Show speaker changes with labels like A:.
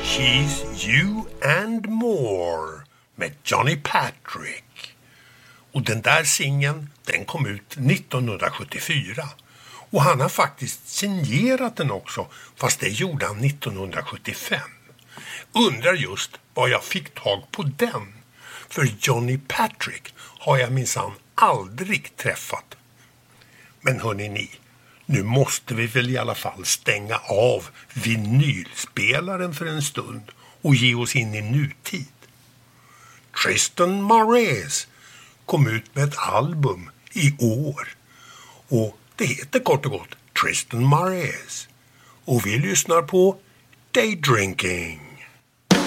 A: She's You and More med Johnny Patrick. Och den där singeln, den kom ut 1974. Och han har faktiskt signerat den också, fast det gjorde han 1975. Undrar just vad jag fick tag på den. För Johnny Patrick har jag minsann aldrig träffat. Men hörni ni, nu måste vi väl i alla fall stänga av vinylspelaren för en stund och ge oss in i nutid. Tristan Moretz kom ut med ett album i år och det heter kort och gott Tristan Moretz och vi lyssnar på Daydrinking.